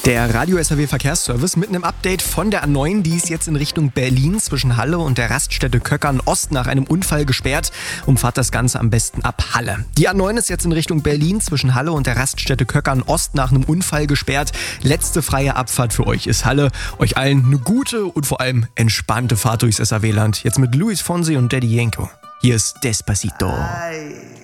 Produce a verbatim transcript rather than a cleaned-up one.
Der Radio S R W Verkehrsservice mit einem Update von der A neun, die ist jetzt in Richtung Berlin zwischen Halle und der Raststätte Köckern Ost nach einem Unfall gesperrt. Umfahrt das Ganze am besten ab Halle. Die A neun ist jetzt in Richtung Berlin zwischen Halle und der Raststätte Köckern Ost nach einem Unfall gesperrt. Letzte freie Abfahrt für euch ist Halle. Euch allen eine gute und vor allem entspannte Fahrt durchs S R W-Land. Jetzt mit Luis Fonsi und Daddy Yankee. Hier ist Despacito. Ay.